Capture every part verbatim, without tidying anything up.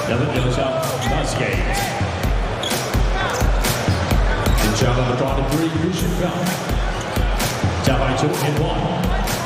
Devin Joseph Musgate. And Java draw to three, Christian Bell. Down by two and one.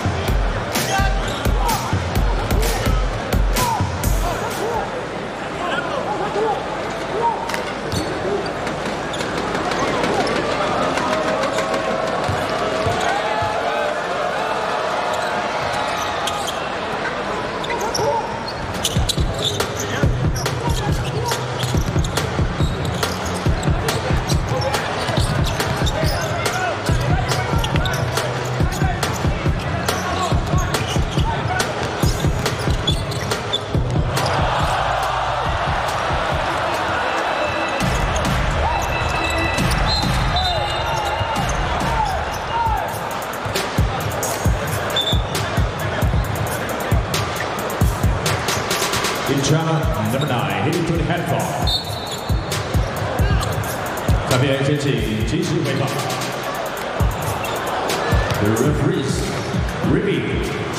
Inchama, number nine, hitting to the headball. 特别先请及时回放。The referees, Ribby.